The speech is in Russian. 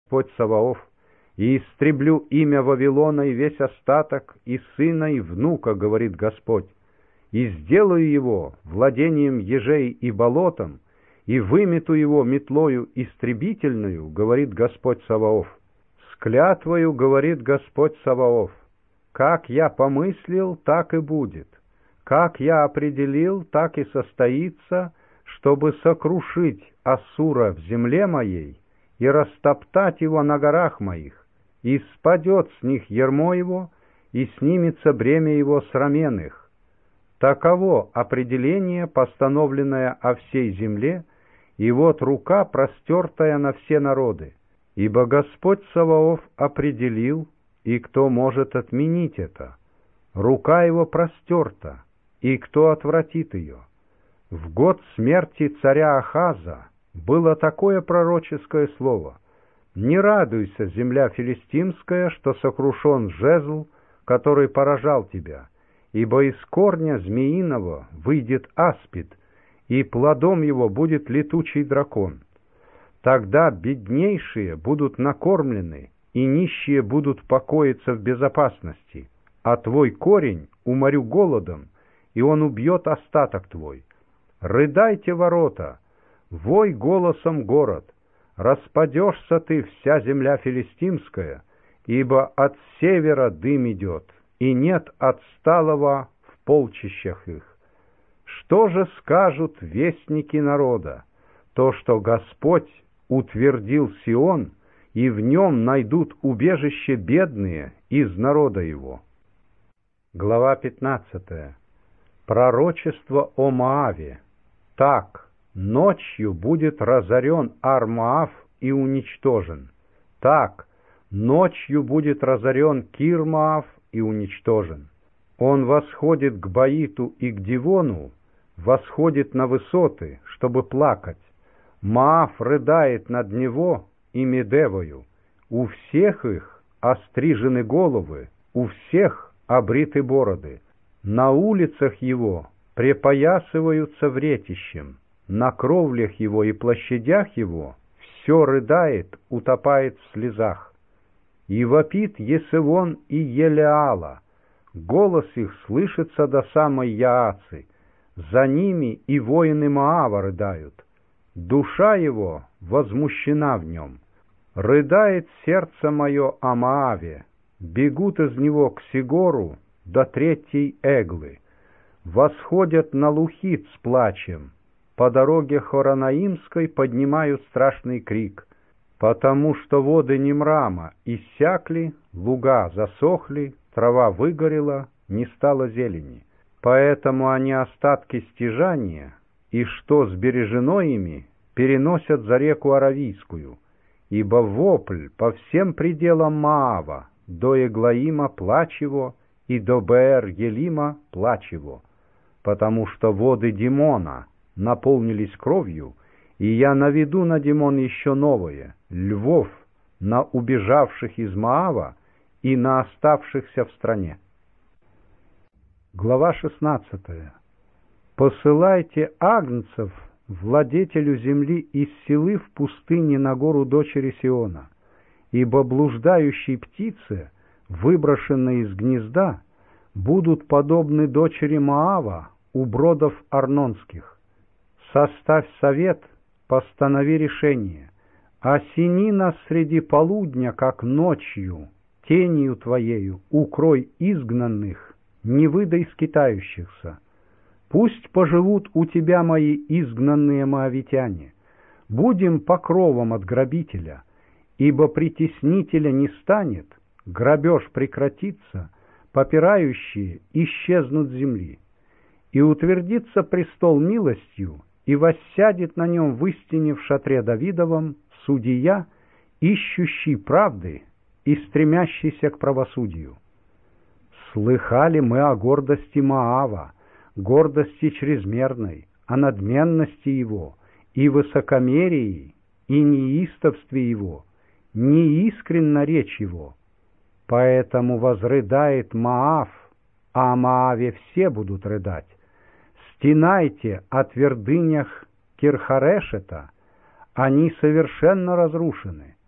Господь Саваоф, и истреблю имя Вавилона и весь остаток, и сына, и внука, говорит Господь, и сделаю его владением ежей и болотом, и вымету его метлою истребительную, говорит Господь Саваоф. С клятвою, говорит Господь Саваоф, как я помыслил, так и будет, как я определил, так и состоится, чтобы сокрушить Ассура в земле моей и растоптать его на горах моих, и спадет с них ярмо его, и снимется бремя его с рамен их. Таково определение, постановленное о всей земле, и вот рука, простертая на все народы. Ибо Господь Саваоф определил, и кто может отменить это? Рука его простерта, и кто отвратит ее? В год смерти царя Ахаза было такое пророческое слово: «Не радуйся, земля филистимская, что сокрушен жезл, который поражал тебя, ибо из корня змеиного выйдет аспид, и плодом его будет летучий дракон. Тогда беднейшие будут накормлены, и нищие будут покоиться в безопасности, а твой корень уморю голодом, и он убьет остаток твой. Рыдайте ворота, вой голосом город, распадешься ты, вся земля филистимская, ибо от севера дым идет, и нет отсталого в полчищах их. Что же скажут вестники народа? То, что Господь утвердил Сион, и в нем найдут убежище бедные из народа его». Глава 15. Пророчество о Моаве. Так, ночью будет разорен Ар-Моав и уничтожен. Так, ночью будет разорен Кир-Моав и уничтожен. Он восходит к Баиту и к Дивону, восходит на высоты, чтобы плакать. Моав рыдает над него и Медевою. У всех их острижены головы, у всех обриты бороды. На улицах его припоясываются вретищем, на кровлях его и площадях его все рыдает, утопает в слезах. И вопит Есевон и Елеала, голос их слышится до самой Яацы, за ними и воины Моава рыдают. Душа его возмущена в нем. Рыдает сердце мое о Моаве, бегут из него к Сигору до третьей Эглы, восходят на Лухит с плачем, по дороге Хоронаимской поднимают страшный крик, потому что воды Нимрама иссякли, луга засохли, трава выгорела, не стало зелени. Поэтому они остатки стяжания, и что сбережено ими, переносят за реку Аравийскую, ибо вопль по всем пределам Моава, до Эглаима плач его, и до Беэр-Елима плач его, потому что воды Димона наполнились кровью, и я наведу на Димон еще новое, львов, на убежавших из Моава и на оставшихся в стране. Глава 16. «Посылайте агнцев владетелю земли из селы в пустыне на гору дочери Сиона, ибо блуждающей птице, выброшенной из гнезда, будут подобны дочери Моава у бродов Арнонских. Составь совет, постанови решение, осени нас среди полудня, как ночью, тенью твоею укрой изгнанных, не выдай скитающихся. Пусть поживут у тебя мои изгнанные моавитяне. Будем покровом от грабителя, ибо притеснителя не станет, грабеж прекратится, попирающие исчезнут с земли. И утвердится престол милостью, и воссядет на нем в истине в шатре Давидовом судья, ищущий правды и стремящийся к правосудию. Слыхали мы о гордости Моава, гордости чрезмерной, о надменности его, и высокомерии, и неистовстве его, неискренна речь его. Поэтому возрыдает Моав, а о Моаве все будут рыдать. Стенайте о твердынях Кирхарешета, они совершенно разрушены.